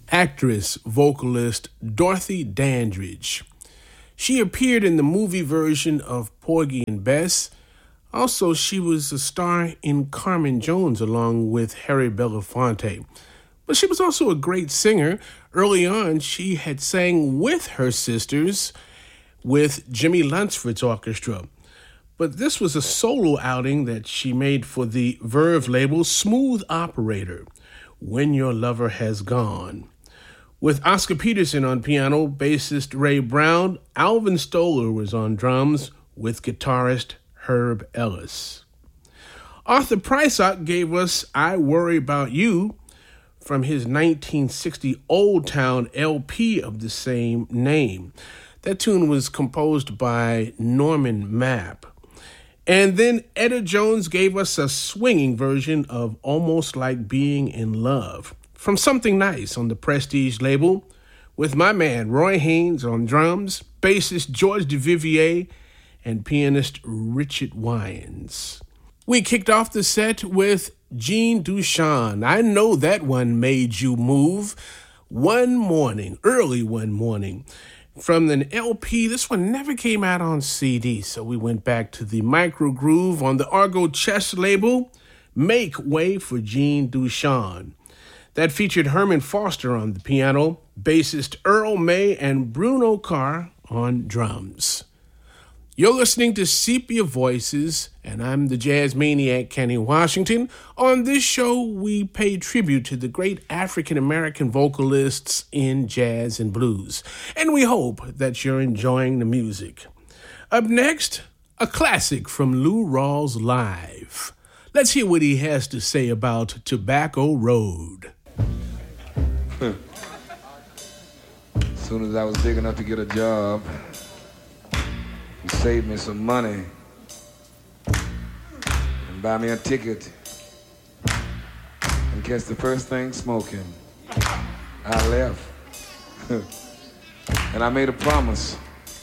actress, vocalist Dorothy Dandridge. She appeared in the movie version of Porgy and Bess. Also, she was a star in Carmen Jones along with Harry Belafonte. But she was also a great singer. Early on, she had sang with her sisters with Jimmy Lunceford's orchestra. But this was a solo outing that she made for the Verve label, Smooth Operator, When Your Lover Has Gone. With Oscar Peterson on piano, bassist Ray Brown, Alvin Stoller was on drums with guitarist Herb Ellis. Arthur Prysock gave us I Worry About You from his 1960 Old Town LP of the same name. That tune was composed by Norman Mapp. And then Etta Jones gave us a swinging version of Almost Like Being in Love from Something Nice on the Prestige label with my man Roy Haynes on drums, bassist George DeVivier, and pianist Richard Wyans. We kicked off the set with Jean Duchamp. I Know That One Made You Move. One morning, early one morning, from an LP. This one never came out on CD, so we went back to the micro groove on the Argo Chess label, Make Way for Jean Duchamp. That featured Herman Foster on the piano, bassist Earl May, and Bruno Carr on drums. You're listening to Sepia Voices, and I'm the jazz maniac Kenny Washington. On this show, we pay tribute to the great African-American vocalists in jazz and blues, and we hope that you're enjoying the music. Up next, a classic from Lou Rawls Live. Let's hear what he has to say about Tobacco Road. As soon as I was big enough to get a job, he saved me some money and buy me a ticket and catch the first thing smoking. I left. And I made a promise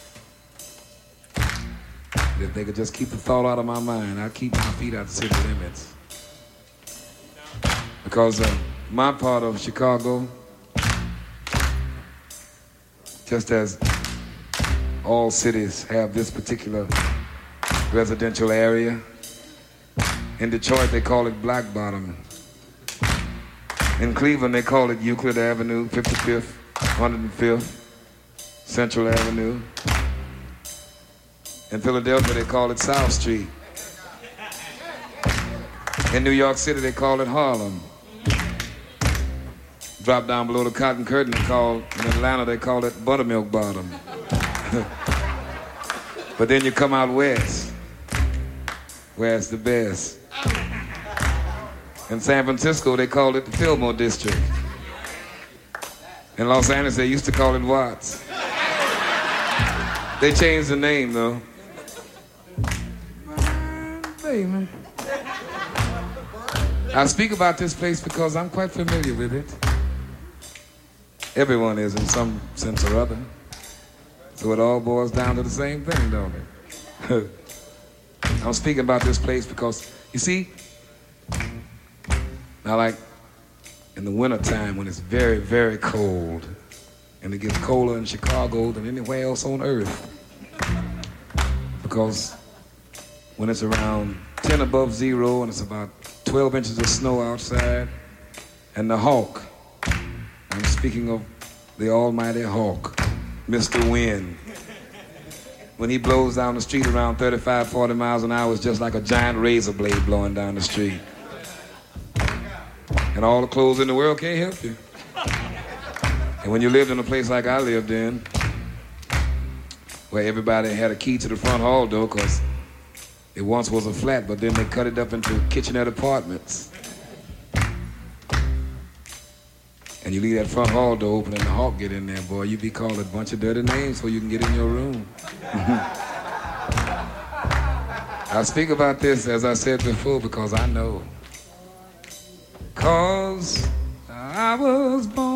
that if they could just keep the thought out of my mind, I'd keep my feet out of city limits. Because my part of Chicago, just as all cities have this particular residential area. In Detroit, they call it Black Bottom. In Cleveland, they call it Euclid Avenue, 55th, 105th, Central Avenue. In Philadelphia, they call it South Street. In New York City, they call it Harlem. Drop down below the Cotton Curtain, in Atlanta, they call it Buttermilk Bottom. But then you come out west, where it's the best. In San Francisco, they call it the Fillmore District. In Los Angeles, they used to call it Watts. They changed the name, though. Baby. I speak about this place because I'm quite familiar with it. Everyone is in some sense or other. So it all boils down to the same thing, don't it? I'm speaking about this place because, you see, now like in the wintertime when it's very, very cold, and it gets colder in Chicago than anywhere else on earth, because when it's around 10 above zero and it's about 12 inches of snow outside, and the hawk, I'm speaking of the almighty hawk, Mr. Wind. When he blows down the street around 35, 40 miles an hour, it's just like a giant razor blade blowing down the street. And all the clothes in the world can't help you. And when you lived in a place like I lived in, where everybody had a key to the front hall door, because it once was a flat, but then they cut it up into kitchenette apartments. And you leave that front hall door open and the hawk get in there, boy, you be called a bunch of dirty names so you can get in your room. I speak about this, as I said before, because I know. 'Cause I was born